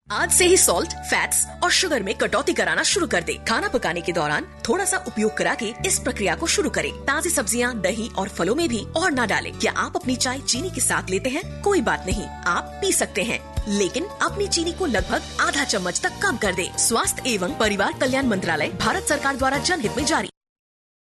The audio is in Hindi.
आज से ही सॉल्ट, फैट्स और शुगर में कटौती कराना शुरू कर दे। खाना पकाने के दौरान थोड़ा सा उपयोग करा के इस प्रक्रिया को शुरू करें। ताज़ी सब्जियां, दही और फलों में भी और ना डालें। क्या आप अपनी चाय चीनी के साथ लेते हैं? कोई बात नहीं, आप पी सकते हैं, लेकिन अपनी चीनी को लगभग आधा चम्मच तक कम कर दें। स्वास्थ्य एवं परिवार कल्याण मंत्रालय, भारत सरकार द्वारा जनहित में जारी।